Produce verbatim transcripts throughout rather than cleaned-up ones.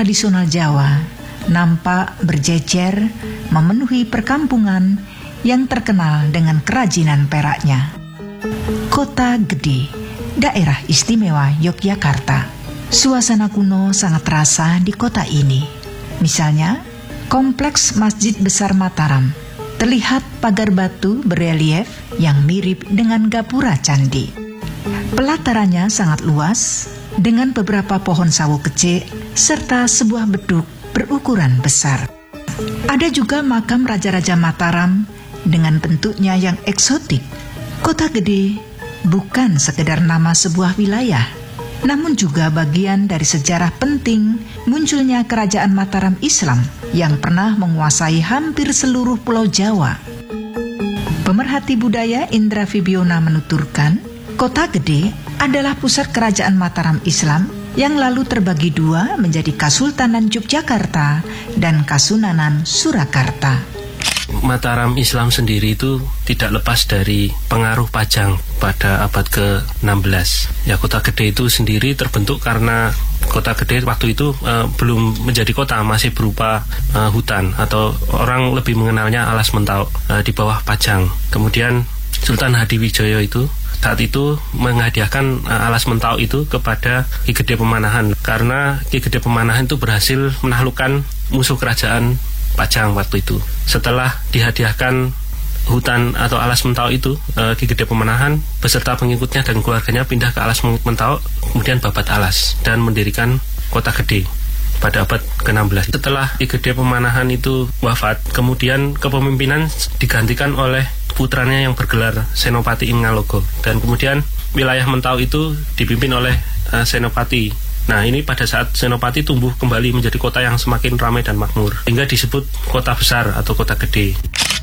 tradisional Jawa nampak berjejer memenuhi perkampungan yang terkenal dengan kerajinan peraknya. Kota Gede, daerah istimewa Yogyakarta. Suasana kuno sangat terasa di kota ini. Misalnya, kompleks Masjid Besar Mataram. Terlihat pagar batu berelief yang mirip dengan gapura candi. Pelatarannya sangat luas, dengan beberapa pohon sawo kecil serta sebuah beduk berukuran besar. Ada juga makam Raja-Raja Mataram dengan bentuknya yang eksotik. Kota Gede bukan sekedar nama sebuah wilayah, namun juga bagian dari sejarah penting munculnya Kerajaan Mataram Islam yang pernah menguasai hampir seluruh Pulau Jawa. Pemerhati budaya Indra Fibiona menuturkan, Kota Gede adalah pusat Kerajaan Mataram Islam yang lalu terbagi dua menjadi Kasultanan Yogyakarta dan Kasunanan Surakarta. Mataram Islam sendiri itu tidak lepas dari pengaruh Pajang pada abad ke enam belas. Ya, Kota Gede itu sendiri terbentuk karena Kota Gede waktu itu uh, belum menjadi kota, masih berupa uh, hutan, atau orang lebih mengenalnya Alas Mentau uh, di bawah Pajang. Kemudian Sultan Hadiwijaya itu saat itu menghadiahkan uh, Alas Mentau itu kepada Ki Gede Pemanahan, karena Ki Gede Pemanahan itu berhasil menaklukkan musuh kerajaan Pajang waktu itu. Setelah dihadiahkan hutan atau Alas Mentau itu, uh, Ki Gede Pemanahan beserta pengikutnya dan keluarganya pindah ke Alas Mentau, kemudian babat alas dan mendirikan Kota Gede pada abad ke enam belas. Setelah Ki Gede Pemanahan itu wafat, kemudian kepemimpinan digantikan oleh putranya yang bergelar Senopati Ingalogo, dan kemudian wilayah Mentau itu dipimpin oleh uh, Senopati. Nah, ini pada saat Senopati tumbuh kembali menjadi kota yang semakin ramai dan makmur, hingga disebut kota besar atau kota gede.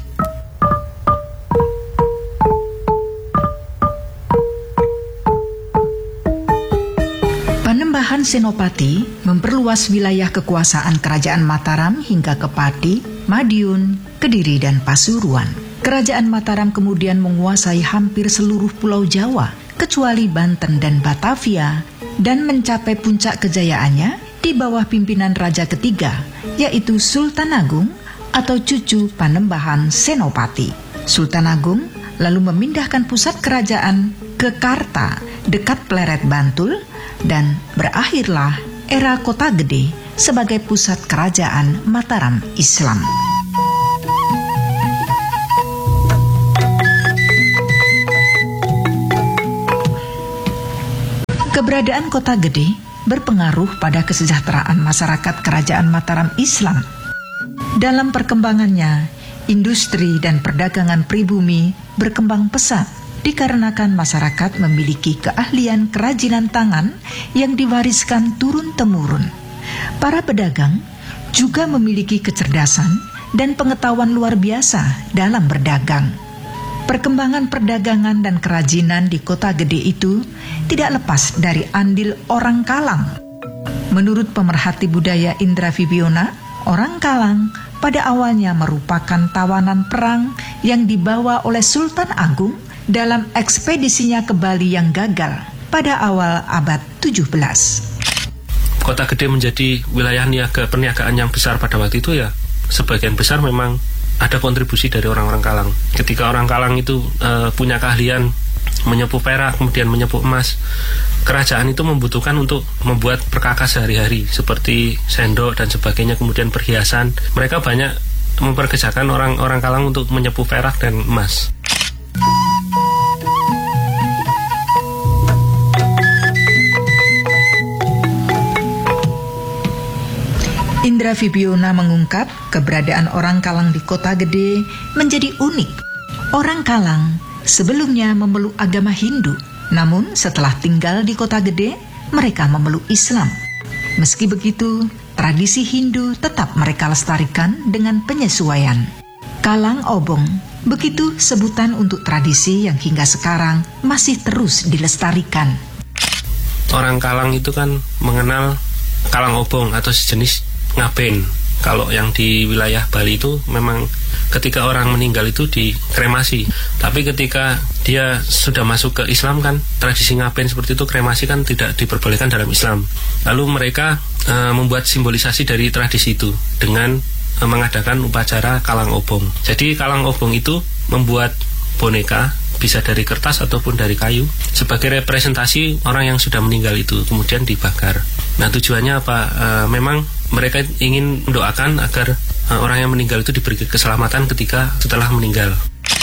Panembahan Senopati memperluas wilayah kekuasaan Kerajaan Mataram hingga ke Pati, Madiun, Kediri, dan Pasuruan. Kerajaan Mataram kemudian menguasai hampir seluruh Pulau Jawa, kecuali Banten dan Batavia, dan mencapai puncak kejayaannya di bawah pimpinan Raja ketiga, yaitu Sultan Agung atau cucu Panembahan Senopati. Sultan Agung lalu memindahkan pusat kerajaan ke Karta, dekat Pleret Bantul, dan berakhirlah era Kota Gede sebagai pusat kerajaan Mataram Islam. Keberadaan Kota Gede berpengaruh pada kesejahteraan masyarakat Kerajaan Mataram Islam. Dalam perkembangannya, industri dan perdagangan pribumi berkembang pesat dikarenakan masyarakat memiliki keahlian kerajinan tangan yang diwariskan turun-temurun. Para pedagang juga memiliki kecerdasan dan pengetahuan luar biasa dalam berdagang. Perkembangan perdagangan dan kerajinan di Kota Gede itu tidak lepas dari andil orang Kalang. Menurut pemerhati budaya Indra Fibiona, orang Kalang pada awalnya merupakan tawanan perang yang dibawa oleh Sultan Agung dalam ekspedisinya ke Bali yang gagal pada awal abad tujuh belas. Kota Gede menjadi wilayah niaga perniagaan yang besar pada waktu itu, ya. Sebagian besar memang ada kontribusi dari orang-orang Kalang. Ketika orang Kalang itu e, punya keahlian menyepuh perak, kemudian menyepuh emas, kerajaan itu membutuhkan untuk membuat perkakas sehari-hari seperti sendok dan sebagainya, kemudian perhiasan. Mereka banyak memperkerjakan orang-orang Kalang untuk menyepuh perak dan emas. Indra Fibiona mengungkap keberadaan orang Kalang di Kota Gede menjadi unik. Orang Kalang sebelumnya memeluk agama Hindu, namun setelah tinggal di Kota Gede, mereka memeluk Islam. Meski begitu, tradisi Hindu tetap mereka lestarikan dengan penyesuaian. Kalang Obong, begitu sebutan untuk tradisi yang hingga sekarang masih terus dilestarikan. Orang Kalang itu kan mengenal Kalang Obong atau sejenis ngaben. Kalau yang di wilayah Bali itu memang ketika orang meninggal itu dikremasi, tapi ketika dia sudah masuk ke Islam kan, tradisi ngaben seperti itu, kremasi kan tidak diperbolehkan dalam Islam. Lalu mereka uh, membuat simbolisasi dari tradisi itu dengan uh, mengadakan upacara kalang obong. Jadi kalang obong itu membuat boneka, bisa dari kertas ataupun dari kayu, sebagai representasi orang yang sudah meninggal itu, kemudian dibakar. Nah, tujuannya apa? Uh, memang mereka ingin mendoakan agar uh, orang yang meninggal itu diberi keselamatan ketika setelah meninggal.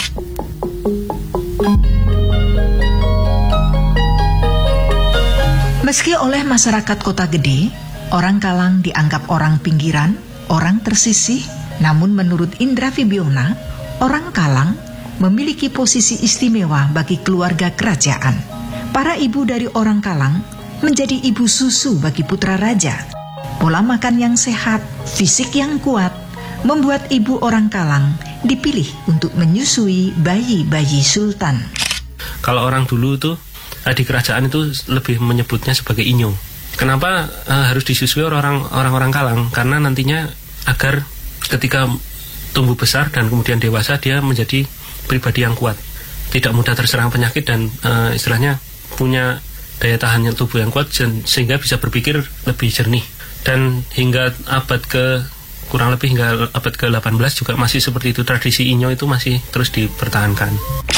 Meski oleh masyarakat Kota Gede, orang Kalang dianggap orang pinggiran, orang tersisih, namun menurut Indra Fibiona, orang Kalang memiliki posisi istimewa bagi keluarga kerajaan. Para ibu dari orang Kalang menjadi ibu susu bagi putra raja. Pola makan yang sehat, fisik yang kuat, membuat ibu orang Kalang dipilih untuk menyusui bayi-bayi sultan. Kalau orang dulu tuh di kerajaan itu lebih menyebutnya sebagai inyo. Kenapa uh, harus disusui orang orang-orang Kalang? Karena nantinya agar ketika tumbuh besar dan kemudian dewasa dia menjadi pribadi yang kuat, tidak mudah terserang penyakit dan uh, istilahnya punya daya tahan tubuh yang kuat sehingga bisa berpikir lebih jernih. Dan hingga abad ke kurang lebih hingga abad ke delapan belas juga masih seperti itu, tradisi inyo itu masih terus dipertahankan.